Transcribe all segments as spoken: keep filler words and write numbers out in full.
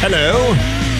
Hello.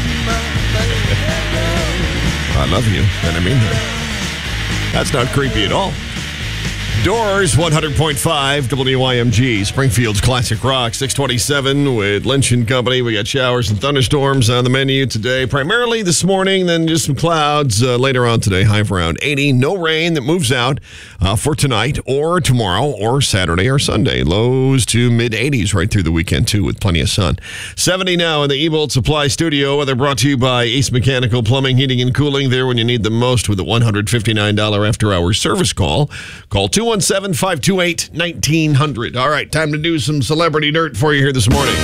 I love you, and I mean that. That's not creepy at all. Doors, one hundred point five W Y M G, Springfield's classic rock, six twenty-seven with Lynch and Company. We got showers and thunderstorms on the menu today, primarily this morning, then just some clouds uh, later on today, high of around eighty. No rain that moves out uh, for tonight or tomorrow or Saturday or Sunday. Lows to mid-eighties right through the weekend, too, with plenty of sun. seventy now in the eBolt Supply Studio. Weather brought to you by Ace Mechanical Plumbing, Heating, and Cooling. There when you need them most with a one hundred fifty-nine dollars after-hours service call. Call two one seven, five two eight, one nine hundred. All right, time to do some celebrity dirt for you here this morning.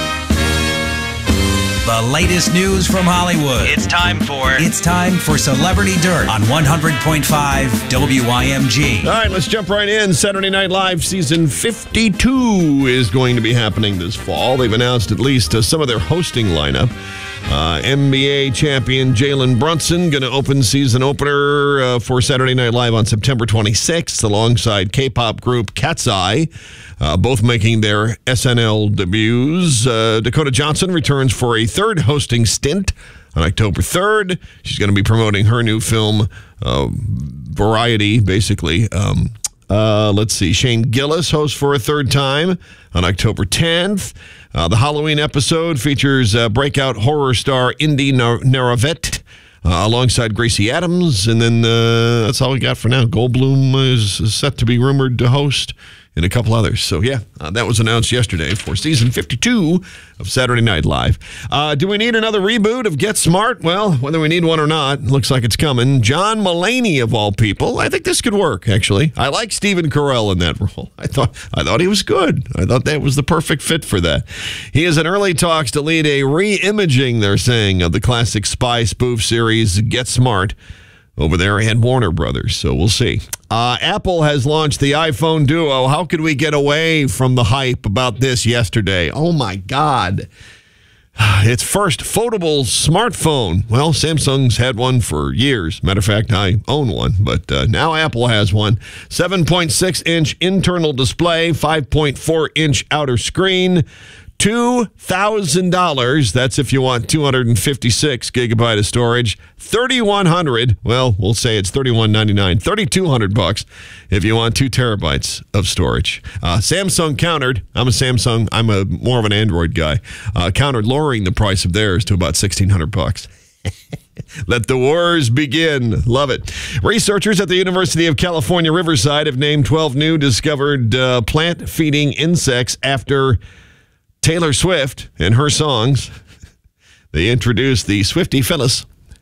The latest news from Hollywood. It's time for... It's time for Celebrity Dirt on one hundred point five W Y M G. All right, let's jump right in. Saturday Night Live season fifty-two is going to be happening this fall. They've announced at least uh, some of their hosting lineup. Uh, N B A champion Jalen Brunson going to open season opener uh, for Saturday Night Live on September twenty-sixth alongside K-pop group Cat's Eye, uh, both making their S N L debuts. Uh, Dakota Johnson returns for a third hosting stint on October third. She's going to be promoting her new film, uh, Variety, basically. Um, uh, let's see. Shane Gillis hosts for a third time on October tenth. Uh, the Halloween episode features uh, breakout horror star Indy Naravette uh, alongside Gracie Adams. And then uh, that's all we got for now. Goldblum is set to be rumored to host and a couple others. So, yeah, uh, that was announced yesterday for season fifty-two of Saturday Night Live. Uh, do we need another reboot of Get Smart? Well, whether we need one or not, looks like it's coming. John Mulaney, of all people. I think this could work, actually. I like Stephen Carell in that role. I thought I thought he was good. I thought that was the perfect fit for that. He is in early talks to lead a re-imaging, they're saying, of the classic spy spoof series Get Smart over there at Warner Brothers, so we'll see. Uh, Apple has launched the iPhone Duo. How could we get away from the hype about this yesterday? Oh, my God. Its first foldable smartphone. Well, Samsung's had one for years. Matter of fact, I own one, but uh, now Apple has one. seven point six inch internal display, five point four inch outer screen, two thousand dollars. That's if you want two hundred fifty-six gigabyte of storage. thirty-one hundred. Well, we'll say it's thirty-one ninety-nine. thirty-two hundred bucks if you want two terabytes of storage. Uh, Samsung countered. I'm a Samsung. I'm a more of an Android guy. Uh, countered lowering the price of theirs to about sixteen hundred bucks. Let the wars begin. Love it. Researchers at the University of California, Riverside have named twelve new discovered uh, plant-feeding insects after Taylor Swift and her songs. They introduced the Swiftie Phyllis.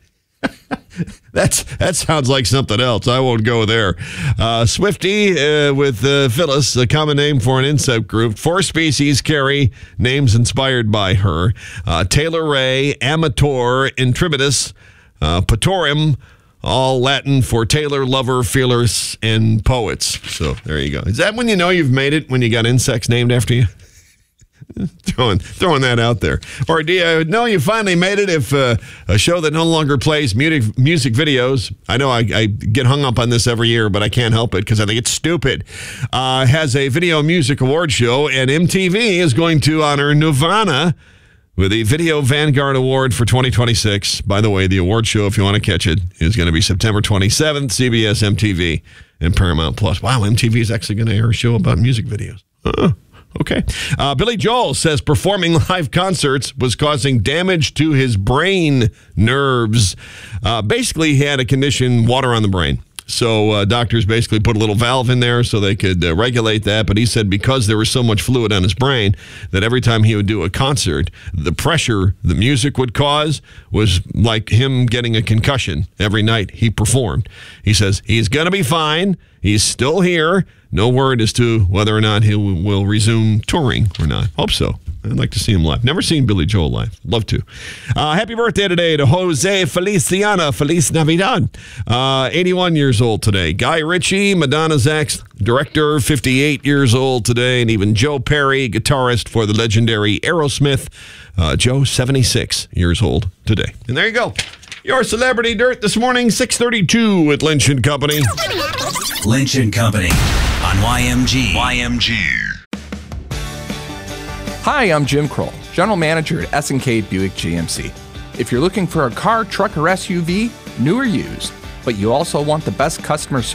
That's that sounds like something else. I won't go there. Uh, Swiftie uh, with uh, Phyllis, a common name for an insect group. Four species carry names inspired by her. Uh, Taylor Ray, Amator, Intrepidus, uh, Patorum, all Latin for Taylor, Lover, Feelers, and Poets. So there you go. Is that when you know you've made it, when you got insects named after you? Throwing throwing that out there. Or do you know you finally made it if uh, a show that no longer plays music, music videos, I know I, I get hung up on this every year, but I can't help it because I think it's stupid, uh, has a video music award show, and M T V is going to honor Nirvana with the Video Vanguard Award for twenty twenty-six. By the way, the award show, if you want to catch it, is going to be September twenty-seventh, C B S, M T V, and Paramount Plus. Wow, M T V is actually going to air a show about music videos. Uh-uh. Okay. Uh, Billy Joel says performing live concerts was causing damage to his brain nerves. Uh, basically, he had a condition, water on the brain. So uh, doctors basically put a little valve in there so they could uh, regulate that. But he said because there was so much fluid on his brain that every time he would do a concert, the pressure the music would cause was like him getting a concussion every night he performed. He says he's going to be fine. He's still here. No word as to whether or not he will resume touring or not. Hope so. I'd like to see him live. Never seen Billy Joel live. Love to. Uh, happy birthday today to Jose Feliciano. Feliz Navidad. Uh, eighty-one years old today. Guy Ritchie, Madonna's ex, director, fifty-eight years old today. And even Joe Perry, guitarist for the legendary Aerosmith. Uh, Joe, seventy-six years old today. And there you go. Your Celebrity Dirt this morning, six thirty-two at Lynch and Company. Lynch and Company on Y M G. Y M G. Hi, I'm Jim Kroll. General Manager at S and K Buick G M C. If you're looking for a car, truck, or S U V, new or used, but you also want the best customer service